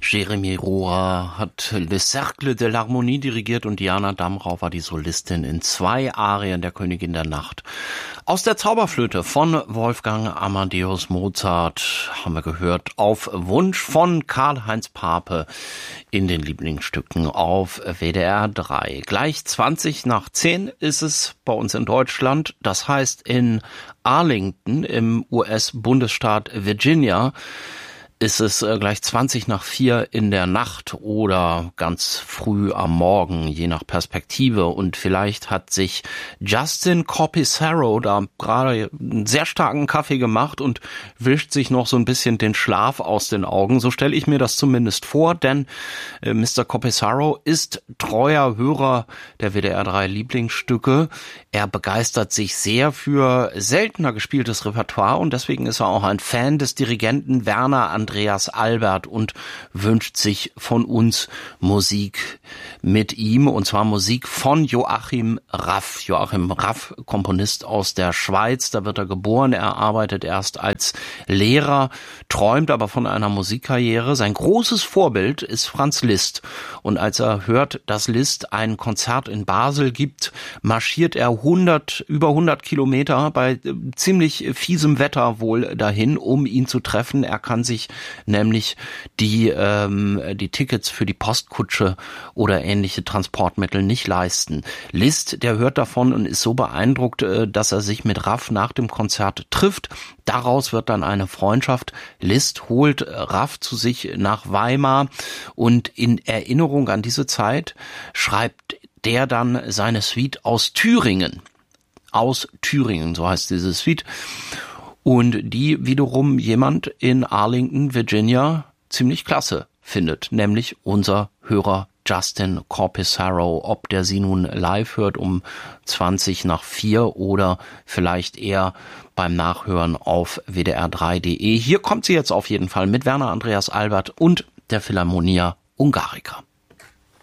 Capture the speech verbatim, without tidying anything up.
Jeremy Rohrer hat Le Cercle de l'Harmonie dirigiert und Diana Damrau war die Solistin in zwei Arien der Königin der Nacht. Aus der Zauberflöte von Wolfgang Amadeus Mozart haben wir gehört, auf Wunsch von Karl-Heinz Pape in den Lieblingsstücken auf W D R drei. Gleich zwanzig nach zehn ist es bei uns in Deutschland, das heißt in Arlington im U S-Bundesstaat Virginia ist es gleich zwanzig nach vier in der Nacht oder ganz früh am Morgen, je nach Perspektive. Und vielleicht hat sich Justin Corpissaro da gerade einen sehr starken Kaffee gemacht und wischt sich noch so ein bisschen den Schlaf aus den Augen. So stelle ich mir das zumindest vor, denn äh, Mister Corpissaro ist treuer Hörer der W D R drei Lieblingsstücke. Er begeistert sich sehr für seltener gespieltes Repertoire und deswegen ist er auch ein Fan des Dirigenten Werner Andreas Albert und wünscht sich von uns Musik mit ihm, und zwar Musik von Joachim Raff. Joachim Raff, Komponist aus der Schweiz, da wird er geboren. Er arbeitet erst als Lehrer, träumt aber von einer Musikkarriere. Sein großes Vorbild ist Franz Liszt. Und als er hört, dass Liszt ein Konzert in Basel gibt, marschiert er hundert, über hundert Kilometer bei ziemlich fiesem Wetter wohl dahin, um ihn zu treffen. Er kann sich nämlich die, ähm, die Tickets für die Postkutsche oder ähnliche Transportmittel nicht leisten. Liszt, der hört davon und ist so beeindruckt, dass er sich mit Raff nach dem Konzert trifft. Daraus wird dann eine Freundschaft. Liszt holt Raff zu sich nach Weimar und in Erinnerung an diese Zeit schreibt der dann seine Suite aus Thüringen. Aus Thüringen, so heißt diese Suite. Und die wiederum jemand in Arlington, Virginia, ziemlich klasse findet, nämlich unser Hörer Justin Corpissaro. Ob der sie nun live hört um zwanzig nach vier oder vielleicht eher beim Nachhören auf W D R drei Punkt de. Hier kommt sie jetzt auf jeden Fall mit Werner Andreas Albert und der Philharmonia Hungarica.